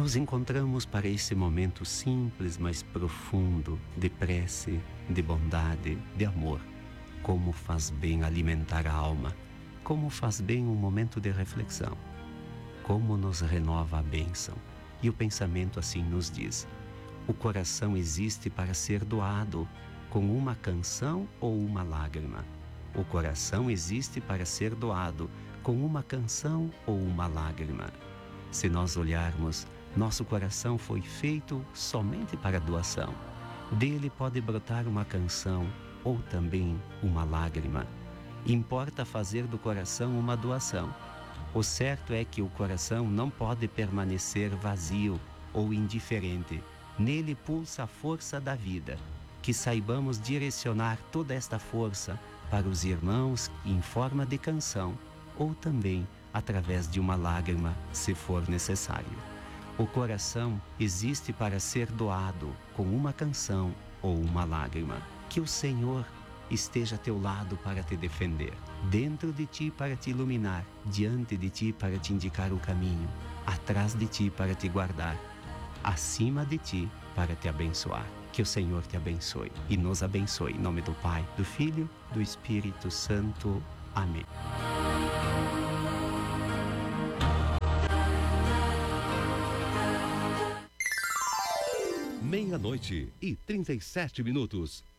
nos encontramos para esse momento simples, mas profundo, de prece, de bondade, de amor. Como faz bem alimentar a alma, como faz bem um momento de reflexão, como nos renova a bênção. E o pensamento assim nos diz: o coração existe para ser doado, com uma canção ou uma lágrima. O coração existe para ser doado, com uma canção ou uma lágrima. Se nós olharmos, nosso coração foi feito somente para doação. Dele pode brotar uma canção ou também uma lágrima. Importa fazer do coração uma doação. O certo é que o coração não pode permanecer vazio ou indiferente. Nele pulsa a força da vida. Que saibamos direcionar toda esta força para os irmãos em forma de canção ou também através de uma lágrima, se for necessário. O coração existe para ser doado com uma canção ou uma lágrima. Que o Senhor esteja a teu lado para te defender, dentro de ti para te iluminar, diante de ti para te indicar o caminho, atrás de ti para te guardar, acima de ti para te abençoar. Que o Senhor te abençoe e nos abençoe. Em nome do Pai, do Filho, do Espírito Santo. Amém. Meia-noite e 37 minutos.